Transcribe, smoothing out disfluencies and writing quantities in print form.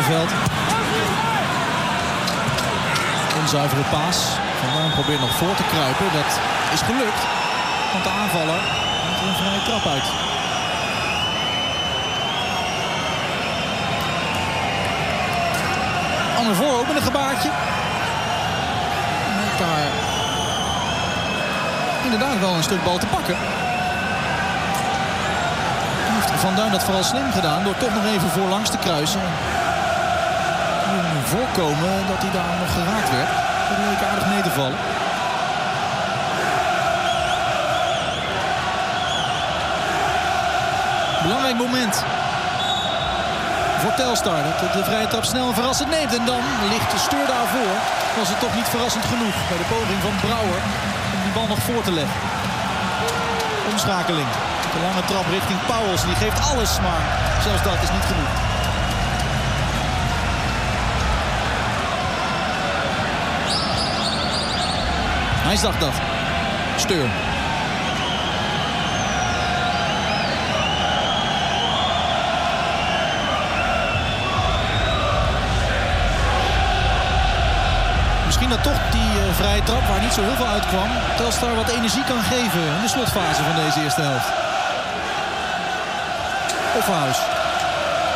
middenveld. Onzuivere paas. Van Duin probeert nog voor te kruipen. Dat is gelukt. Want de aanvaller komt er een vrije trap uit. Anne voor ook met een gebaartje. Met daar inderdaad wel een stuk bal te pakken. Heeft Van Duin dat vooral slim gedaan door toch nog even voorlangs te kruisen. Voorkomen dat hij daar nog geraakt werd. Dat leek aardig mee te vallen. Belangrijk moment voor Telstar. Dat de vrije trap snel en verrassend neemt. En dan ligt de Steur daarvoor. Was het toch niet verrassend genoeg bij de poging van Brouwer om die bal nog voor te leggen. Omschakeling. De lange trap richting Pauwels. Die geeft alles, maar zelfs dat is niet genoeg. Hij zag dat. Steur. Misschien dat toch die vrije trap, waar niet zo heel veel uitkwam, Telstar wat energie kan geven in de slotfase van deze eerste helft. Offerhuis.